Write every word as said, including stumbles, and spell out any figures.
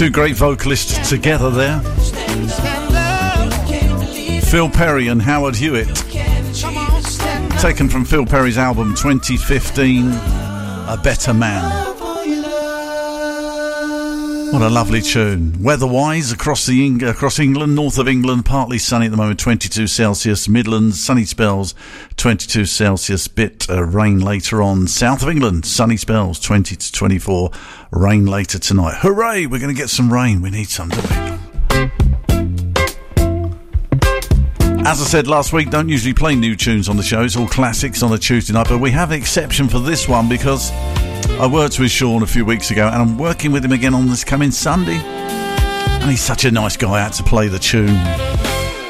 Two great vocalists together there. Phil Perry and Howard Hewitt. Taken from Phil Perry's album twenty fifteen, A Better Man. What a lovely tune. Weather-wise, across the Eng- across England, north of England, partly sunny at the moment, twenty-two Celsius. Midlands, sunny spells, twenty-two Celsius. Bit uh, rain later on. South of England, sunny spells, twenty to twenty-four. Rain later tonight. Hooray! We're going to get some rain. We need some, don't we? As I said last week, don't usually play new tunes on the show. It's all classics on a Tuesday night, but we have an exception for this one because I worked with Sean a few weeks ago and I'm working with him again on this coming Sunday. And he's such a nice guy. I had to play the tune.